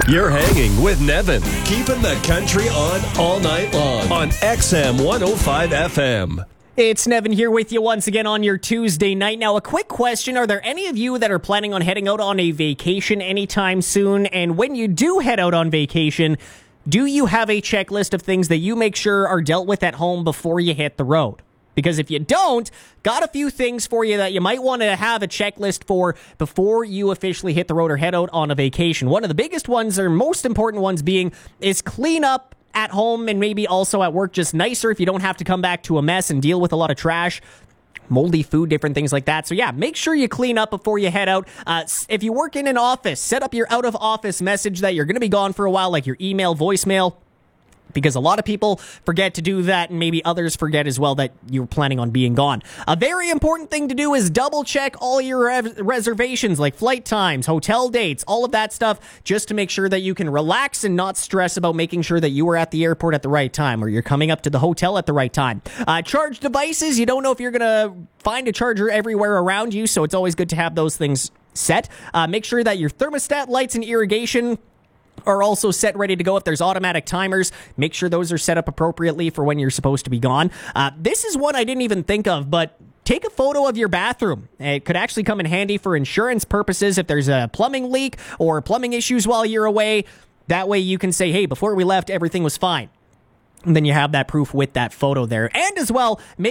You're hanging with Nevin, keeping the country on all night long on XM 105 FM. It's Nevin here with you once again on your Tuesday night. Now, a quick question. Are there any of you that are planning on heading out on a vacation anytime soon? And when you do head out on vacation, do you have a checklist of things that you make sure are dealt with at home before you hit the road? Because if you don't, got a few things for you that you might want to have a checklist for before you officially hit the road or head out on a vacation. One of the biggest ones, or most important ones being, is clean up at home and maybe also at work. Just nicer if you don't have to come back to a mess and deal with a lot of trash, moldy food, different things like that. So yeah, make sure you clean up before you head out. If you work in an office, set up your out of office message that you're going to be gone for a while, like your email, voicemail, because a lot of people forget to do that, and maybe others forget as well that you're planning on being gone. A very important thing to do is double check all your reservations, like flight times, hotel dates, all of that stuff, just to make sure that you can relax and not stress about making sure that you are at the airport at the right time or you're coming up to the hotel at the right time. Charge devices, you don't know if you're going to find a charger everywhere around you, so it's always good to have those things set. Make sure that your thermostat, lights, and irrigation are also set ready to go. If there's automatic timers, make sure those are set up appropriately for when you're supposed to be gone. This is one I didn't even think of, but take a photo of your bathroom. It could actually come in handy for insurance purposes if there's a plumbing leak or plumbing issues while you're away. That way you can say, hey, before we left, everything was fine. And then you have that proof with that photo there. And as well, make